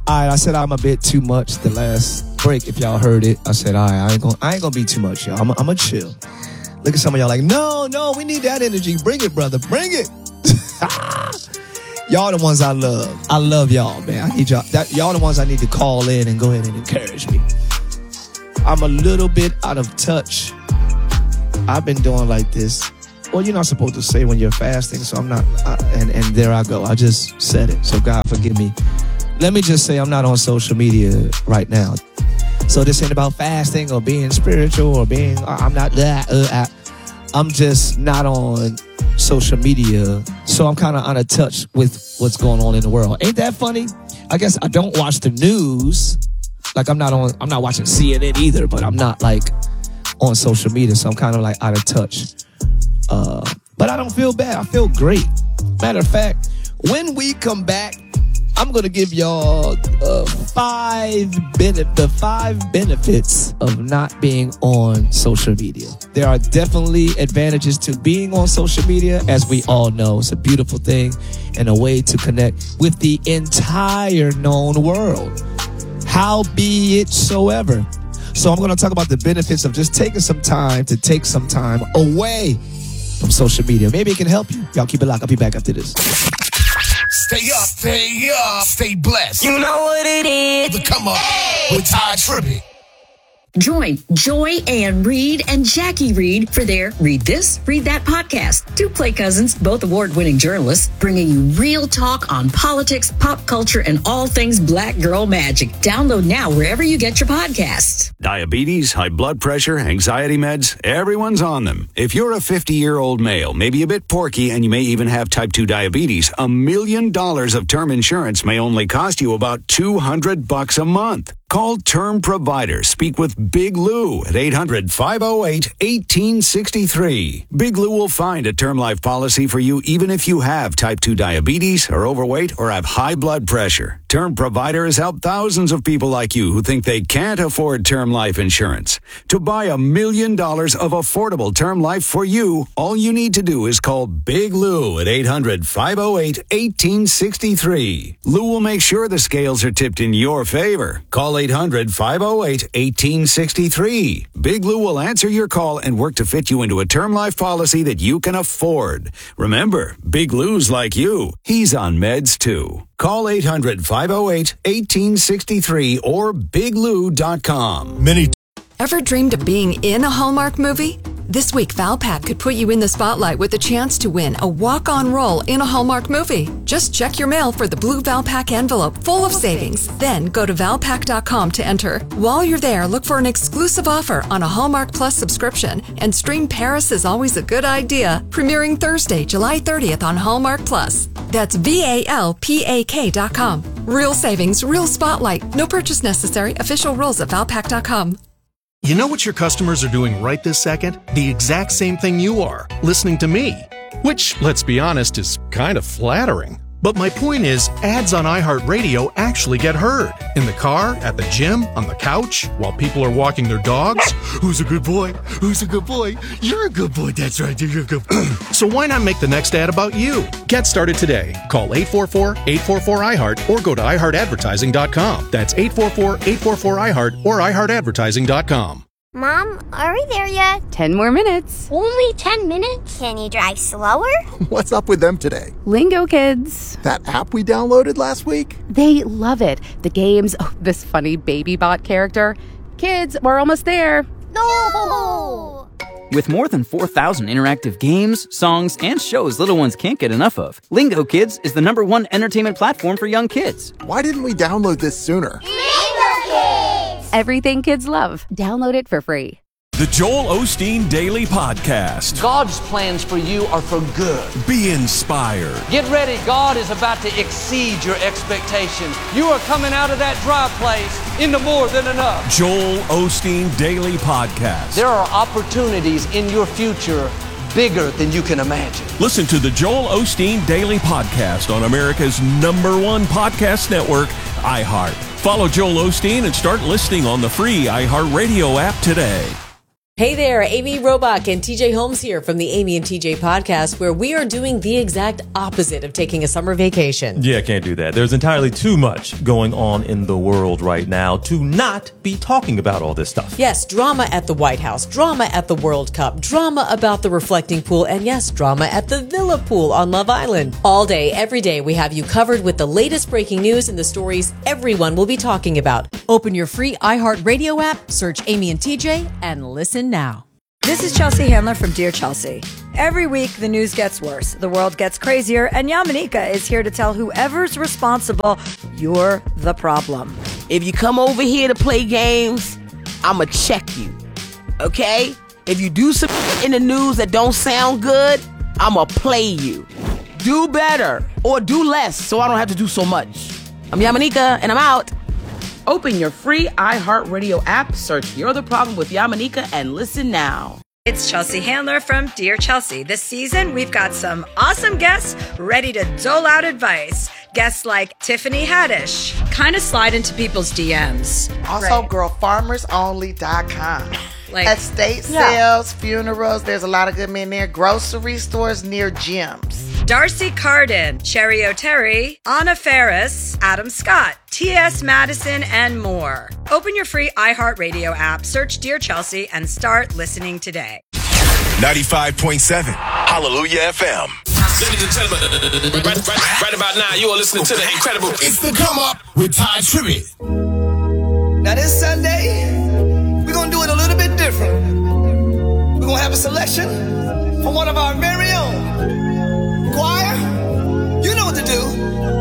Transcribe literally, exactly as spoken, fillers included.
All right, I said I'm a bit too much the last break. If y'all heard it, I said, all right, I ain't gonna, I ain't gonna be too much, y'all. I'm gonna chill. Look at some of y'all like, no, no, we need that energy. Bring it, brother. Bring it. Y'all the ones I love. I love y'all, man. I need y'all. That, y'all the ones I need to call in and go ahead and encourage me. I'm a little bit out of touch. I've been doing like this. Well, you're not supposed to say when you're fasting, so I'm not. I, and, and there I go. I just said it. So God forgive me. Let me just say I'm not on social media right now. So this ain't about fasting or being spiritual or being, I'm not that. Uh, I, I'm just not on social media. So I'm kind of out of touch with what's going on in the world. Ain't that funny? I guess I don't watch the news. Like I'm not on, I'm not watching C N N either, but I'm not like on social media. So I'm kind of like out of touch. Uh, but I don't feel bad. I feel great. Matter of fact, when we come back, I'm going to give y'all uh, five benef- the five benefits of not being on social media. There are definitely advantages to being on social media. As we all know, it's a beautiful thing and a way to connect with the entire known world. How be it soever. So I'm going to talk about the benefits of just taking some time to take some time away from social media. Maybe it can help you. Y'all keep it locked. I'll be back after this. Stay up, stay up, stay blessed. You know what it is. Come up with Ty Tribbett. Join Joy Ann Reid and Jackie Reid for their Read This, Read That podcast. Two play cousins, both award-winning journalists, bringing you real talk on politics, pop culture, and all things black girl magic. Download now wherever you get your podcasts. Diabetes, high blood pressure, anxiety meds, everyone's on them. If you're a fifty-year-old male, maybe a bit porky, and you may even have type two diabetes, a million dollars of term insurance may only cost you about two hundred bucks a month. Call Term Provider. Speak with Big Lou at eight hundred, five oh eight, one eight six three. Big Lou will find a term life policy for you even if you have type two diabetes, are overweight, or have high blood pressure. Term Provider has helped thousands of people like you who think they can't afford term life insurance. To buy a million dollars of affordable term life for you, all you need to do is call Big Lou at eight hundred, five oh eight, one eight six three. Lou will make sure the scales are tipped in your favor. Call eight hundred, five oh eight, one eight six three. Big Lou will answer your call and work to fit you into a term life policy that you can afford. Remember, Big Lou's like you. He's on meds too. Call eight hundred, five oh eight, one eight six three or big lou dot com. Many. Ever dreamed of being in a Hallmark movie? This week, Valpak could put you in the spotlight with a chance to win a walk-on role in a Hallmark movie. Just check your mail for the blue Valpak envelope full of savings. Then go to valpak dot com to enter. While you're there, look for an exclusive offer on a Hallmark Plus subscription and stream Paris is Always a Good Idea, premiering Thursday, July thirtieth on Hallmark Plus. That's V A L P A K dot com. Real savings, real spotlight. No purchase necessary. Official rules at valpak dot com. You know what your customers are doing right this second? The exact same thing you are, listening to me. Which, let's be honest, is kind of flattering. But my point is, ads on iHeartRadio actually get heard. In the car, at the gym, on the couch, while people are walking their dogs. Who's a good boy? Who's a good boy? You're a good boy. That's right. You're a good boy. So why not make the next ad about you? Get started today. Call eight four four, eight four four, I heart or go to i heart advertising dot com. That's eight four four, eight four four, I heart or i heart advertising dot com. Mom, are we there yet? Ten more minutes. Only ten minutes? Can you drive slower? What's up with them today? Lingo Kids. That app we downloaded last week? They love it. The games, oh, this funny baby bot character. Kids, we're almost there. No! With more than four thousand interactive games, songs, and shows little ones can't get enough of, Lingo Kids is the number one entertainment platform for young kids. Why didn't we download this sooner? Lingo Kids! Everything kids love. Download it for free. The Joel Osteen Daily Podcast. God's plans for you are for good. Be inspired. Get ready. God is about to exceed your expectations. You are coming out of that dry place into more than enough. Joel Osteen Daily Podcast. There are opportunities in your future bigger than you can imagine. Listen to the Joel Osteen Daily Podcast on America's number one podcast network, iHeart. Follow Joel Osteen and start listening on the free iHeartRadio app today. Hey there, Amy Robach and T J Holmes here from the Amy and T J podcast, where we are doing the exact opposite of taking a summer vacation. Yeah, can't do that. There's entirely too much going on in the world right now to not be talking about all this stuff. Yes, drama at the White House, drama at the World Cup, drama about the reflecting pool, and yes, drama at the Villa Pool on Love Island. All day, every day, we have you covered with the latest breaking news and the stories everyone will be talking about. Open your free iHeartRadio app, search Amy and T J, and listen now. This is Chelsea Handler from Dear Chelsea. Every week, the news gets worse, the world gets crazier, and Yamanika is here to tell whoever's responsible, you're the problem. If you come over here to play games, I'ma check you, okay? If you do some in the news that don't sound good, I'ma play you. Do better, or do less, so I don't have to do so much. I'm Yamanika, and I'm out. Open your free iHeartRadio app, search You're the Problem with Yamanika, and listen now. It's Chelsea Handler from Dear Chelsea. This season, we've got some awesome guests ready to dole out advice. Guests like Tiffany Haddish. Kind of slide into people's D Ms. Also, right. girl farmers only dot com. Like, estate yeah. sales, funerals, there's a lot of good men there. Grocery stores near gyms. Darcy Carden, Cherry O'Terry, Anna Ferris, Adam Scott, T S Madison, and more. Open your free iHeartRadio app, search Dear Chelsea, and start listening today. ninety-five point seven Hallelujah F M. Ladies and gentlemen, right, right, right about now, you are listening to the incredible. It's the Come Up with Ty Tribbett. Now this Sunday, we're going to do it a little bit different. We're going to have a selection from one of our very